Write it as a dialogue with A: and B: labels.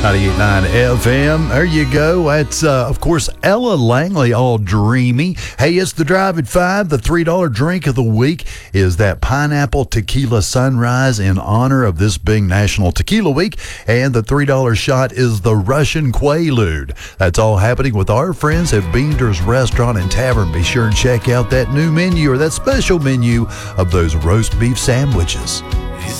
A: 98.9 FM. There you go. That's, of course, Ella Langley, All Dreamy. Hey, it's the Drive at 5. The $3 drink of the week is that pineapple tequila sunrise in honor of this being National Tequila Week. And the $3 shot is the Russian Quaalude. That's all happening with our friends at Beander's Restaurant and Tavern. Be sure and check out that new menu or that special menu of those roast beef sandwiches.